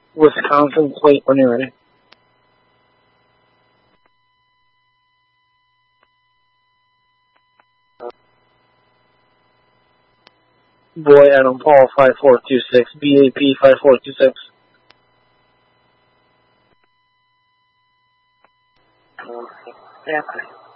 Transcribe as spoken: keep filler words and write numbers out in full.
Wisconsin plate when you're ready. Boy Adam Paul five four two six, B A P five four two six. Yeah.